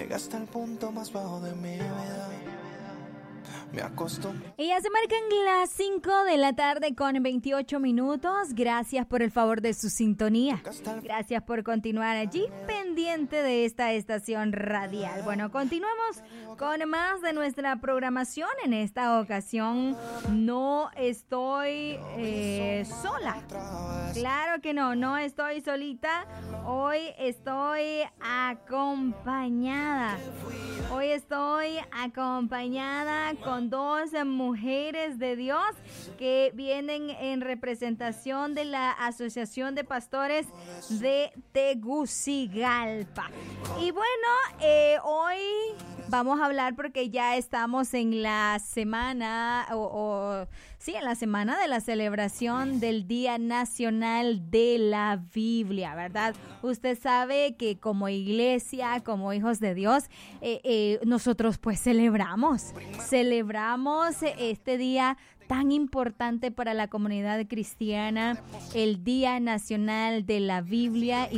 Llegaste al punto más bajo de mi vida. Me acostumbré. Y ya se marcan las 5 de la tarde con 28 minutos. Gracias por el favor de su sintonía. Gracias por continuar allí pendiente de esta estación radial. Bueno, continuamos con más de nuestra programación. En esta ocasión no estoy sola. Claro que no estoy solita. Hoy estoy acompañada. Hoy estoy acompañada con dos mujeres de Dios que vienen en representación de la Asociación de Pastores de Tegucigalpa. Y bueno, hoy vamos a hablar porque ya estamos en la semana, en la semana de la celebración del Día Nacional de la Biblia, ¿verdad? Usted sabe que como iglesia, como hijos de Dios, nosotros pues celebramos este día tan importante para la comunidad cristiana, el Día Nacional de la Biblia. Y